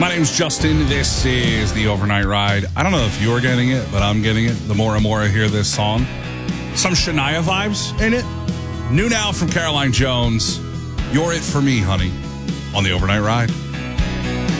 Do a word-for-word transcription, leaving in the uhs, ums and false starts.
My name's Justin. This is the Overnight Ride. I don't know if you're getting it, but I'm getting it. The more and more I hear this song, some Shania vibes in it. New now from Caroline Jones. You're it for me, honey, on the Overnight Ride.